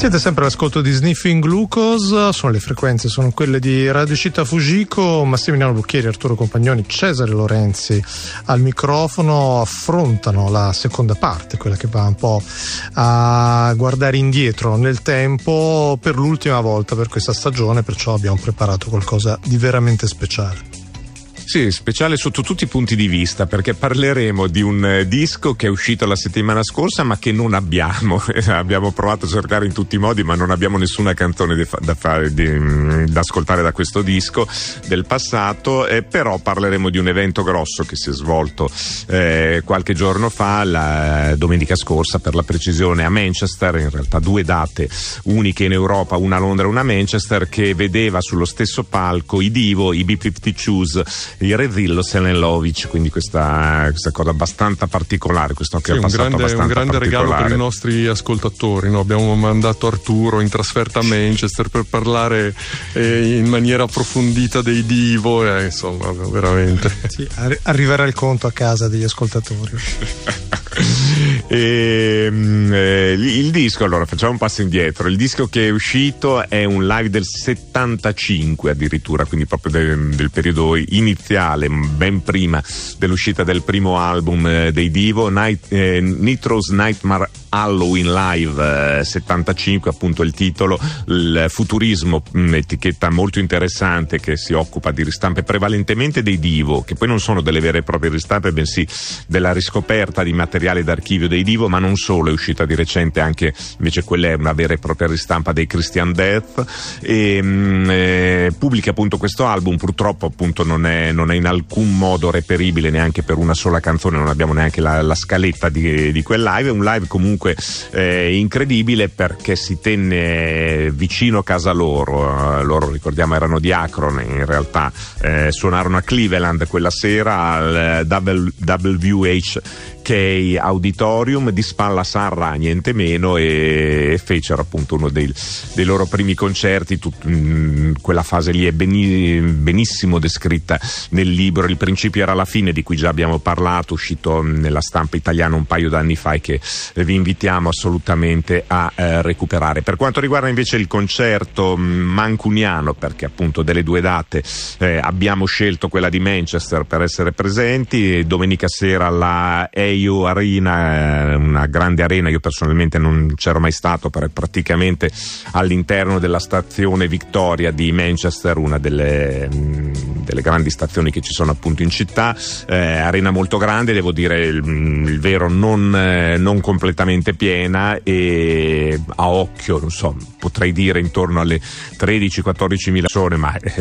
Siete sempre all'ascolto di Sniffing Glucose, sono le frequenze, sono quelle di Radio Città Fujiko. Massimiliano Lucchieri, Arturo Compagnoni, Cesare Lorenzi al microfono affrontano la seconda parte, quella che va un po' a guardare indietro nel tempo per l'ultima volta per questa stagione, perciò abbiamo preparato qualcosa di veramente speciale. Sì, speciale sotto tutti i punti di vista, perché parleremo di un disco che è uscito la settimana scorsa ma che non abbiamo. Abbiamo provato a cercare in tutti i modi ma non abbiamo nessuna canzone da ascoltare da questo disco del passato, però parleremo di un evento grosso che si è svolto qualche giorno fa, la domenica scorsa per la precisione, a Manchester, in realtà due date uniche in Europa, una a Londra e una a Manchester, che vedeva sullo stesso palco i Divo, i B-52s, i Rezillo, Selelovic, quindi questa cosa abbastanza particolare, questo che è passato abbastanza un grande particolare. Regalo per i nostri ascoltatori, no? Abbiamo mandato Arturo in trasferta a Manchester per parlare in maniera approfondita dei Divo, insomma, veramente. Sì, arriverà il conto a casa degli ascoltatori. Il disco, allora facciamo un passo indietro. Il disco che è uscito è un live del 75 addirittura, quindi proprio del periodo iniziale, ben prima dell'uscita del primo album dei Divo, Nitro's Nightmare Halloween Live 75, appunto il titolo. Il Futurismo, un'etichetta molto interessante che si occupa di ristampe prevalentemente dei Divo, che poi non sono delle vere e proprie ristampe, bensì della riscoperta di materiale d'archivio dei Divo, ma non solo, è uscita di recente anche, invece quella è una vera e propria ristampa dei Christian Death, e pubblica appunto questo album. Purtroppo appunto non è in alcun modo reperibile neanche per una sola canzone, non abbiamo neanche la scaletta di quel live. È un live comunque incredibile, perché si tenne vicino a casa loro. Loro, ricordiamo, erano di Akron, in realtà suonarono a Cleveland quella sera al WHK Auditorium di Spalla Sarra, niente meno, e fecero appunto uno dei loro primi concerti. Quella fase lì è benissimo descritta nel libro Il principio era la fine, di cui già abbiamo parlato, uscito nella stampa italiana un paio d'anni fa e che vi invitiamo assolutamente a recuperare. Per quanto riguarda invece il concerto mancuniano, perché appunto delle due date abbiamo scelto quella di Manchester per essere presenti, domenica sera alla EU Arena, una grande arena. Io personalmente non c'ero mai stato, praticamente all'interno della stazione Victoria di Manchester, una delle grandi stazioni che ci sono appunto in città, arena molto grande, devo dire il vero, non completamente piena, e a occhio, non so, potrei dire intorno alle 13-14 mila persone, ma